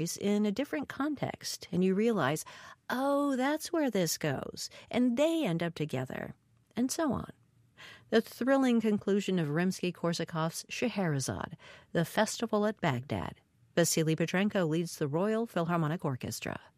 in a different context, and you realize, oh, that's where this goes, and they end up together, and so on. The thrilling conclusion of Rimsky-Korsakov's Scheherazade, The Festival at Baghdad. Vasily Petrenko leads the Royal Philharmonic Orchestra.